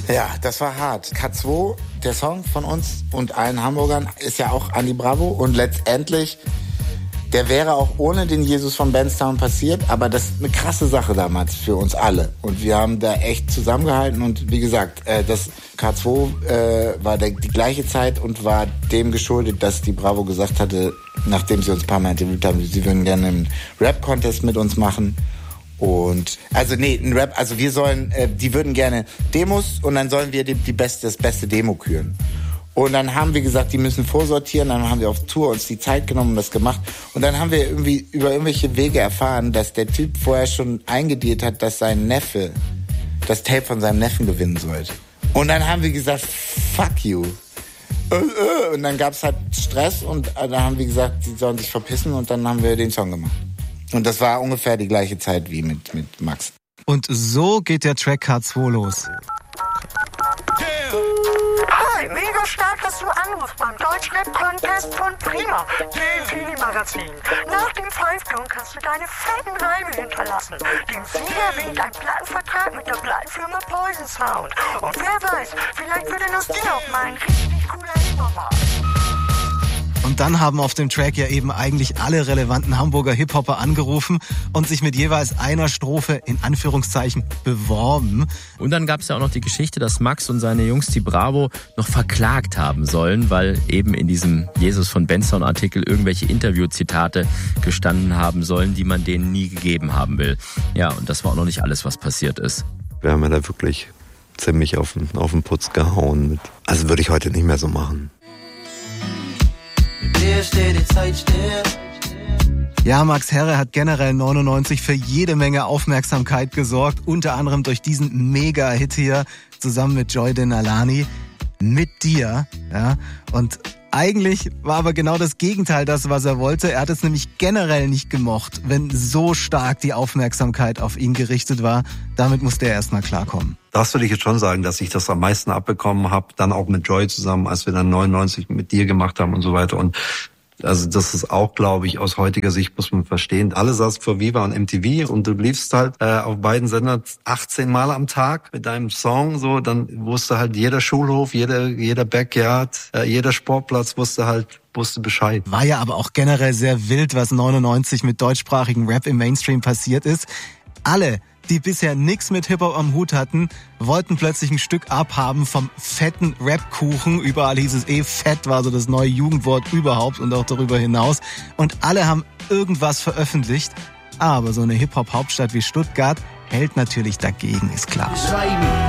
Ja, das war hart. K2, der Song von uns und allen Hamburgern, ist ja auch Andi Bravo. Und letztendlich, der wäre auch ohne den Jesus von Benstown passiert. Aber das ist eine krasse Sache damals für uns alle. Und wir haben da echt zusammengehalten. Und wie gesagt, das K2 war die gleiche Zeit und war dem geschuldet, dass die Bravo gesagt hatte, nachdem sie uns ein paar Mal interviewt haben, sie würden gerne einen Rap-Contest mit uns machen. Und, wir sollen, die würden gerne Demos und dann sollen wir das beste Demo küren. Und dann haben wir gesagt, die müssen vorsortieren, dann haben wir auf Tour uns die Zeit genommen und das gemacht. Und dann haben wir irgendwie über irgendwelche Wege erfahren, dass der Typ vorher schon eingedealt hat, dass sein Neffe das Tape von seinem Neffen gewinnen sollte. Und dann haben wir gesagt, fuck you. Und dann gab's halt Stress und dann haben wir gesagt, sie sollen sich verpissen und dann haben wir den Song gemacht. Und das war ungefähr die gleiche Zeit wie mit Max. Und so geht der Track K2 los. Hi, mega stark, dass du anrufst beim Deutschrap-Contest von Prima, dem Teenie-Magazin. Nach dem Pfeifton kannst du deine fetten Reime hinterlassen. Den Sieger winkt ein Plattenvertrag mit der Plattenfirma Poison Sound. Und wer weiß, vielleicht wird aus dir auch mal ein richtig cooler Hip-Hopper. Und dann haben auf dem Track ja eben eigentlich alle relevanten Hamburger Hip-Hopper angerufen und sich mit jeweils einer Strophe in Anführungszeichen beworben. Und dann gab es ja auch noch die Geschichte, dass Max und seine Jungs, die Bravo, noch verklagt haben sollen, weil eben in diesem Jesus von Benstown Artikel irgendwelche Interviewzitate gestanden haben sollen, die man denen nie gegeben haben will. Ja, und das war auch noch nicht alles, was passiert ist. Wir haben ja da wirklich ziemlich auf den Putz gehauen. Also würde ich heute nicht mehr so machen. Ja, Max Herre hat generell 99 für jede Menge Aufmerksamkeit gesorgt, unter anderem durch diesen Mega-Hit hier zusammen mit Joy Denalani, Mit dir. Ja, und eigentlich war aber genau das Gegenteil das, was er wollte. Er hat es nämlich generell nicht gemocht, wenn so stark die Aufmerksamkeit auf ihn gerichtet war. Damit musste er erstmal klarkommen. Das würde ich jetzt schon sagen, dass ich das am meisten abbekommen habe, dann auch mit Joy zusammen, als wir dann 99 mit dir gemacht haben und so weiter. Und also das ist auch, glaube ich, aus heutiger Sicht muss man verstehen. Alle saßen vor Viva und MTV und du liefst halt auf beiden Sendern 18 Mal am Tag mit deinem Song. So, dann wusste halt jeder Schulhof, jeder Backyard, jeder Sportplatz wusste Bescheid. War ja aber auch generell sehr wild, was 99 mit deutschsprachigen Rap im Mainstream passiert ist. Alle, die bisher nichts mit Hip-Hop am Hut hatten, wollten plötzlich ein Stück abhaben vom fetten Rap-Kuchen. Überall hieß es fett war so das neue Jugendwort überhaupt und auch darüber hinaus. Und alle haben irgendwas veröffentlicht. Aber so eine Hip-Hop-Hauptstadt wie Stuttgart hält natürlich dagegen, ist klar. Schreiben